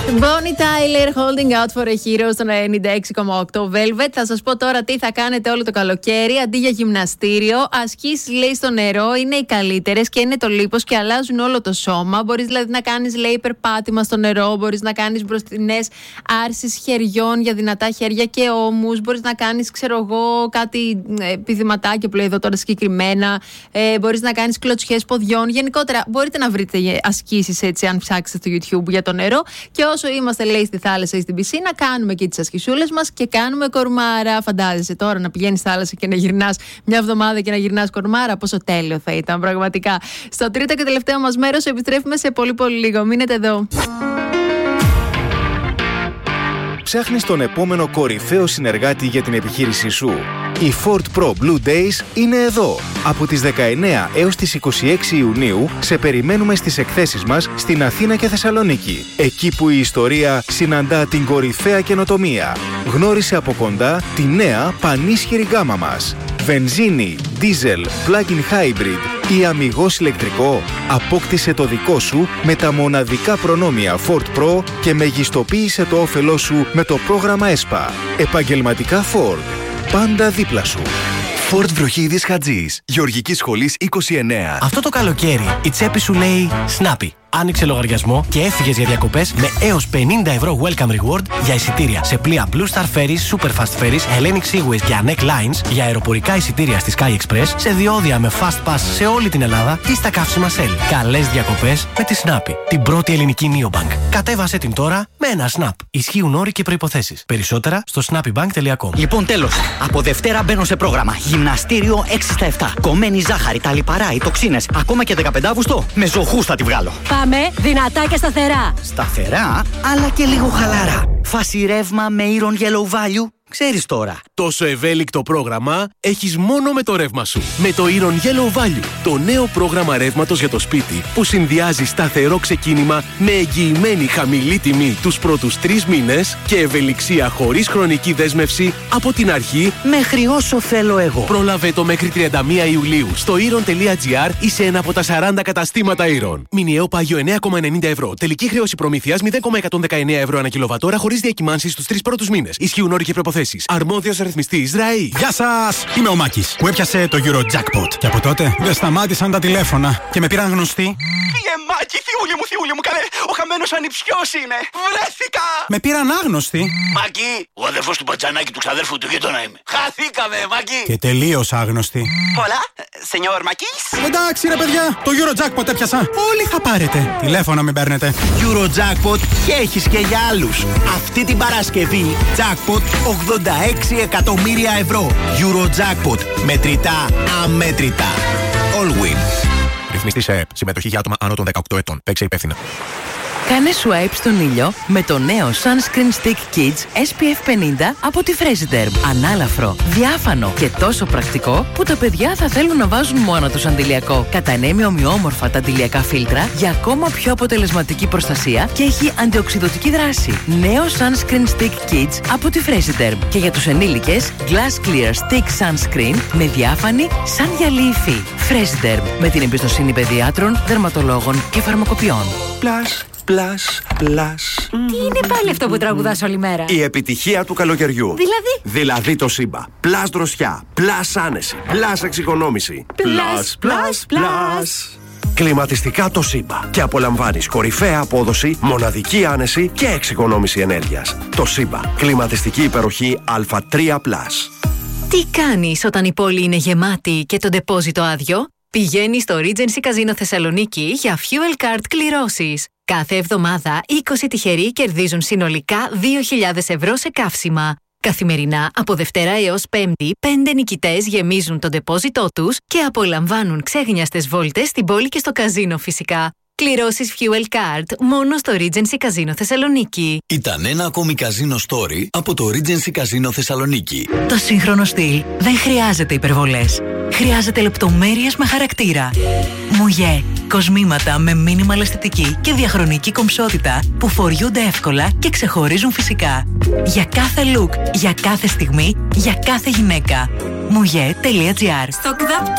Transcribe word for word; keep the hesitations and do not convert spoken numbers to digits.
Bonnie Tyler, Holding Out for a Hero στο ενενήντα έξι κόμμα οκτώ Velvet. Θα σας πω τώρα τι θα κάνετε όλο το καλοκαίρι. Αντί για γυμναστήριο, ασκήσεις, λέει, στο νερό είναι οι καλύτερες και είναι το λίπος και αλλάζουν όλο το σώμα. Μπορείς δηλαδή να κάνεις, λέει, περπάτημα στο νερό. Μπορείς να κάνεις μπροστινές άρσεις χεριών για δυνατά χέρια και ώμους. Μπορείς να κάνεις, ξέρω εγώ, κάτι ε, πηδηματάκια που λέει εδώ τώρα συγκεκριμένα. Ε, μπορείς να κάνεις κλωτσιές ποδιών. Γενικότερα, μπορείτε να βρείτε ασκήσεις έτσι, αν ψάξετε στο YouTube για το νερό. Και όσο είμαστε, λέει, στη θάλασσα ή στην πισίνα, κάνουμε και τις ασκησούλες μας και κάνουμε κορμάρα. Φαντάζεσαι τώρα να πηγαίνεις στη θάλασσα και να γυρνάς μια εβδομάδα και να γυρνάς κορμάρα. Πόσο τέλειο θα ήταν, πραγματικά. Στο τρίτο και τελευταίο μας μέρος επιστρέφουμε σε πολύ πολύ λίγο. Μείνετε εδώ. Ψάχνεις τον επόμενο κορυφαίο συνεργάτη για την επιχείρησή σου. Η Ford Pro Blue Days είναι εδώ. Από τις δεκαεννέα έως τις είκοσι έξι Ιουνίου σε περιμένουμε στις εκθέσεις μας στην Αθήνα και Θεσσαλονίκη. Εκεί που η ιστορία συναντά την κορυφαία καινοτομία. Γνώρισε από κοντά τη νέα πανίσχυρη γκάμα μας. Βενζίνη, diesel, plug-in hybrid ή αμιγώς ηλεκτρικό. Απόκτησε το δικό σου με τα μοναδικά προνόμια Ford Pro και μεγιστοποίησε το όφελό σου με το πρόγραμμα ΕΣΠΑ. Επαγγελματικά Ford. Πάντα δίπλα σου. Ford Βροχίδης Χατζής, Γεωργικής Σχολής είκοσι εννέα. Αυτό το καλοκαίρι η τσέπη σου λέει Snappy. Άνοιξε λογαριασμό και έφυγες για διακοπές με έως πενήντα ευρώ welcome reward για εισιτήρια σε πλοία Blue Star Ferries, Super Fast Ferries, Hellenic Seaways και Anek Lines, για αεροπορικά εισιτήρια στη Sky Express, σε διόδια με Fast Pass σε όλη την Ελλάδα ή στα καύσιμα Shell. Καλές διακοπές με τη Snappy, την πρώτη ελληνική neobank. Κατέβασέ την τώρα με ένα Snap. Ισχύουν όροι και προϋποθέσεις. Περισσότερα στο snappybank τελεία com. Λοιπόν, τέλος. Από Δευτέρα μπαίνω σε πρόγραμμα. Γυμναστήριο έξι στα επτά. Κομμένη ζάχαρη, τα λιπαρά, οι τοξίνες. Ακόμα και δεκαπέντε Αυγούστου. Με ζωχούς θα τη βγάλω. Πάμε δυνατά και σταθερά. Σταθερά, αλλά και λίγο χαλαρά. Φάση ρεύμα με Iron Yellow Value. Ξέρεις τώρα. Τόσο ευέλικτο πρόγραμμα έχεις μόνο με το ρεύμα σου. Με το Iron Yellow Value, το νέο πρόγραμμα ρεύματος για το σπίτι που συνδυάζει σταθερό ξεκίνημα με εγγυημένη χαμηλή τιμή τους πρώτους τρεις μήνες και ευελιξία χωρίς χρονική δέσμευση από την αρχή μέχρι όσο θέλω εγώ. Πρόλαβε το μέχρι τριάντα μία Ιουλίου στο iron τελεία gr ή σε ένα από τα σαράντα καταστήματα Iron. Μηνιαίο πάγιο εννέα κόμμα ενενήντα ευρώ. Τελική χρέωση προμήθειας μηδέν κόμμα εκατόν δεκαεννέα ευρώ ανά κιλοβατόρα χωρίς διακυμάνσεις στους τρεις πρώτους μήνες. Ισχύουν όροι και προϋποθέσεις. Αρμόδιος ρυθμιστής ΡΑΗ. Γεια σας! Είμαι ο Μάκης που έπιασε το Eurojackpot. Και από τότε δεν σταμάτησαν τα τηλέφωνα και με πήραν γνωστοί. Φύγε, Μάκη, θιούλη μου, θιούλη μου, καλέ. Ο χαμένος ανιψιός είναι. Βρέθηκα! Με πήραν άγνωστοι. Μάκη, ο αδερφός του Πατζανάκη του ξαδέρφου του γείτονα είμαι. Χαθήκαμε, Μάκη. Και τελείως άγνωστοι. Πολλά, σενιόρ Μάκης. Εντάξει, ρε παιδιά, το Eurojackpot έπιασα. Όλοι θα πάρετε. Τηλέφωνο μην παίρνετε. Eurojackpot και έχεις και για άλλους. Αυτή την Παρασκευή, jackpot ογδόντα έξι εκατομμύρια ευρώ. Eurojackpot. Μετρητά, αμέτρητα. All win. Ρυθμιστής ΕΕΠ. Συμμετοχή για άτομα άνω των δεκαοκτώ ετών. Παίξε υπεύθυνα. Κάνε swipe στον ήλιο με το νέο Sunscreen Stick Kids ες πι εφ πενήντα από τη Fresiderm. Ανάλαφρο, διάφανο και τόσο πρακτικό που τα παιδιά θα θέλουν να βάζουν μόνα τους αντιλιακό. Κατανέμει ομοιόμορφα τα αντιλιακά φίλτρα για ακόμα πιο αποτελεσματική προστασία και έχει αντιοξυδωτική δράση. Νέο Sunscreen Stick Kids από τη Fresiderm. Και για τους ενήλικες, Glass Clear Stick Sunscreen με διάφανη σαν γυαλί υφή. Fresiderm, με την εμπιστοσύνη παιδιάτρων, δερματολόγων και φαρμακοποιών. Plus. Πλάς, πλάς. Τι είναι πάλι αυτό που τραγουδάς όλη μέρα? Η επιτυχία του καλοκαιριού. Δηλαδή? Δηλαδή το Σύμπα. Πλάς δροσιά, πλάς άνεση, πλάς εξοικονόμηση. Πλάς, πλάς, πλάς. Κλιματιστικά το Σύμπα. Και απολαμβάνεις κορυφαία απόδοση, μοναδική άνεση και εξοικονόμηση ενέργειας. Το Σύμπα. Κλιματιστική υπεροχή Α τρία πλας. Τι κάνεις όταν η πόλη είναι γεμάτη και το ντεπόζιτο άδειο? Πηγαίνεις στο Regency Casino Θεσσαλονίκη για Fuel Card κληρώσεις. Κάθε εβδομάδα είκοσι τυχεροί κερδίζουν συνολικά δύο χιλιάδες ευρώ σε καύσιμα. Καθημερινά από Δευτέρα έως Πέμπτη, πέντε νικητές γεμίζουν το ντεπόζιτό τους και απολαμβάνουν ξέγνιαστες βόλτες στην πόλη και στο καζίνο φυσικά. Κληρώσεις Fuel Card μόνο στο Regency Casino Θεσσαλονίκη. Ήταν ένα ακόμη καζίνο story από το Regency Casino Θεσσαλονίκη. Το σύγχρονο στυλ δεν χρειάζεται υπερβολές. Χρειάζεται λεπτομέρειες με χαρακτήρα. Μουγέ. Κοσμήματα με μίνιμαλ αισθητική και διαχρονική κομψότητα που φοριούνται εύκολα και ξεχωρίζουν φυσικά. Για κάθε look, για κάθε στιγμή, για κάθε γυναίκα. Μουγέ τελεία τζι άρ. Στο ΚΔΑΠ